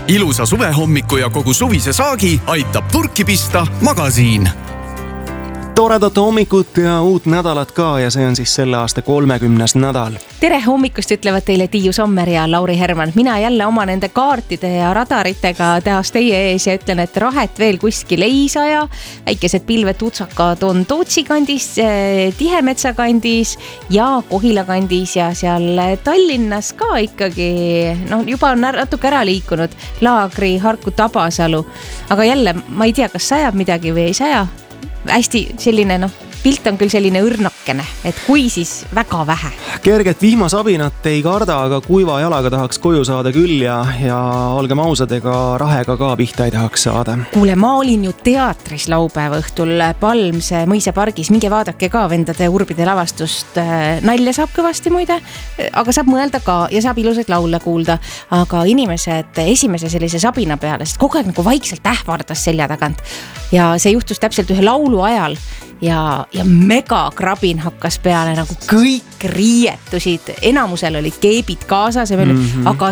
Ilusa suvehommiku ja kogu suvise saagi aitab purki pista Magasiin. Toredat hommikut ja uut nädalat ka ja see on siis selle aasta 30. nädal. Tere hommikust ütlevad teile Tiiu Sommer ja Lauri Herman. Mina jälle oma nende kaartide ja radaritega tehas teie ees ja ütlen, et rahet veel kuskil ei saja. Väikesed pilved utsakad on Tootsi kandis, Tihemetsa kandis ja Kohila kandis ja seal Tallinnas ka ikkagi juba on natuke ära liikunud Laagri, Harku, Tabasalu. Aga jälle, ma ei tea, kas sajab midagi või ei saja. Hästi selline, pilt on küll selline õrnakene, et kui siis väga vähe. Kerget vihmasabinat ei karda, aga kuiva jalaga tahaks koju saada küll ja olgem ausad, ega rahega ka pihta ei tahaks saada. Kuule, ma olin ju teatris laupäeva õhtul Palmse mõisapargis. Minge vaadake ka vendade Urbide lavastust. Nalja saab kõvasti muide, aga saab mõelda ka ja saab ilusaid laule kuulda. Aga inimesed esimese sellise sabina peale, sest kogu aeg nagu vaikselt ähvardas selja tagant. Ja see juhtus täpselt ühe laulu ajal ja megakrabin hakkas peale, nagu kõik riietusid, enamusel olid keebid kaasas, aga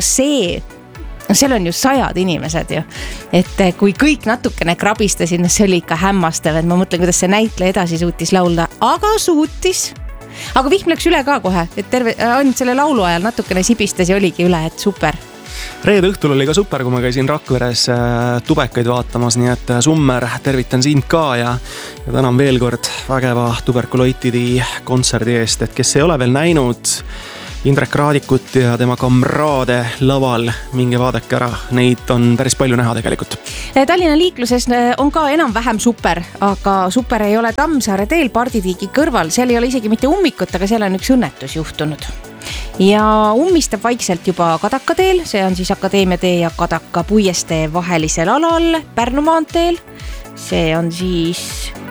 seal on ju sajad inimesed ju, et kui kõik natukene krabistasid, see oli ikka hämmastav, et ma mõtlen, kuidas see näitleja edasi suutis laulda, aga suutis. Aga vihm läks üle ka kohe, et ainult selle laulu ajal natukene sibistas ja oligi üle, et super. Reede õhtul oli ka super, kui ma käisin Rakveres tubekaid vaatamas, nii et Summer, tervitan sind ka ja tänan veel kord vägeva tuberkuloitidi kontserdi eest, et kes ei ole veel näinud Indrek Raadikut ja tema kamraade laval, minge vaadake ära, neid on päris palju näha tegelikult. Tallinna liikluses on ka enam-vähem super, aga super ei ole Tammsaare teel Parditiigi kõrval, seal ei ole isegi mitte ummikut, aga seal on üks õnnetus juhtunud. Ja ummistab vaikselt juba Kadaka teel, see on siis Akadeemia tee ja Kadaka puiestee vahelisel alal Pärnu maanteel. See on siis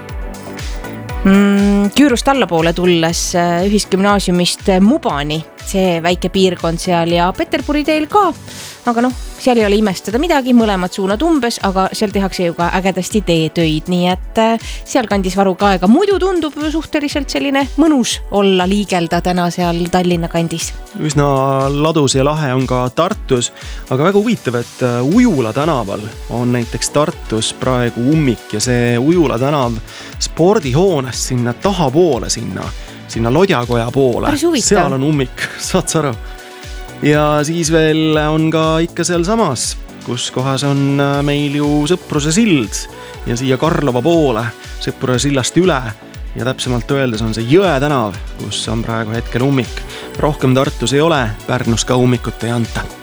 Küürust allapoole tulles ühisgümnaasiumist Mubani, see väike piirkond seal ja Peterburi teel ka, aga seal ei ole imestada midagi, mõlemad suunad umbes, aga seal tehakse ju ka ägedasti teetöid, nii et seal kandis varu ka aega. Muidu tundub suhteliselt selline mõnus olla liigelda täna seal Tallinna kandis. Üsna ladus ja lahe on ka Tartus, aga väga huvitav, et Ujula tänaval on näiteks Tartus praegu ummik ja see Ujula tänav spordihoonest sinna tahapoole, sinna Lodjakoja poole, seal on ummik, saad sa aru? Ja siis veel on ka ikka seal samas, kus kohas on meil ju Sõpruse sild ja siia Karlova poole Sõpruse sillast üle ja täpsemalt öeldes on see Jõe tänav, kus on praegu hetkel ummik. Rohkem Tartus ei ole, Pärnus ka ummikut ei anta.